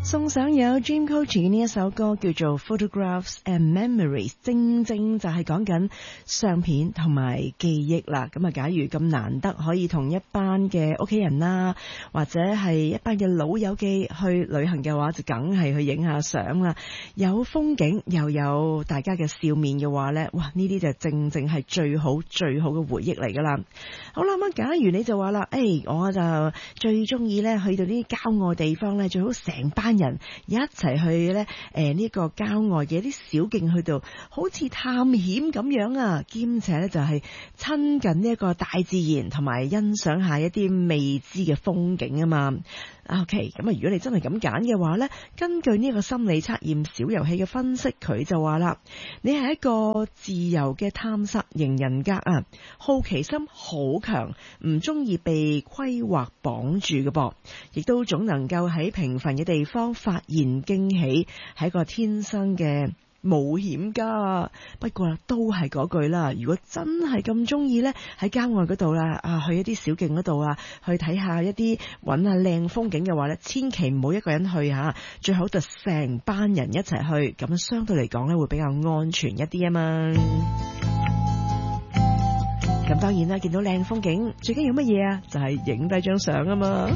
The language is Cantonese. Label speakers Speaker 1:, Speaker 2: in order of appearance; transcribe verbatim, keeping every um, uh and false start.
Speaker 1: 送上有 Jim Croce 呢一首歌叫做 Photographs and Memories， 正正就係講緊相片同埋記憶啦。咁啊，假如咁難得可以同一班嘅屋企人啦，或者係一班嘅老友記去旅行嘅話，就梗係去影下相啦。有風景又有大家嘅笑面嘅話呢，哇！呢啲就正正係最好最好嘅回憶嚟噶啦。好啦，咁假如你就話啦，誒、哎，我就最中意呢去到呢啲郊外地方呢，最好成班人一齊去呢誒呢個郊外嘅一啲小徑去到，好似探險咁樣啊，兼且呢就係親近呢一個大自然，同埋欣賞下一啲未知嘅風景啊嘛。OK， 咁啊，如果你真係咁揀嘅話呢，根據呢個心理測驗小遊戲嘅分析，佢就話啦，你係一個自由嘅探索型人格啊，好奇心好強，唔中意被規劃綁住嘅噃，亦都總能夠喺平凡嘅地方發現驚喜，係一個天生嘅冒險家。不過都係嗰句啦，如果真係咁中意呢，喺郊外嗰度啦，啊去一啲小徑嗰度啊，去睇下一啲揾下靚風景嘅話呢，千祈唔好一個人去吓，最好就成班人一齊去，咁相對嚟講呢會比較安全一啲啊嘛。咁當然啦，見到靚風景最緊要乜嘢啊？就係影低張相啊嘛。